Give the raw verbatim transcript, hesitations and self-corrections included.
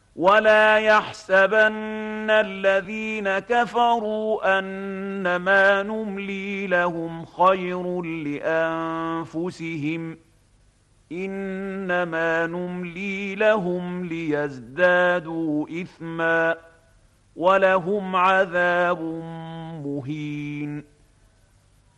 ولا يحسبن الذين كفروا أنما نملي لهم خير لأنفسهم إنما نملي لهم ليزدادوا إثما ولهم عذاب مهين.